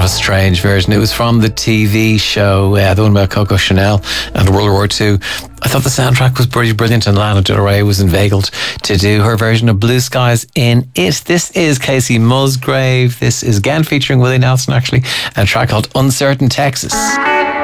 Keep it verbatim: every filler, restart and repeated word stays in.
strange version. It was from the T V show, uh, the one about Coco Chanel and World War Two. I thought the soundtrack was pretty brilliant, and Lana Del Rey was inveigled to do her version of Blue Skies in it. This is Casey Musgrave. This is again featuring Willie Nelson, actually, and a track called Uncertain Texas.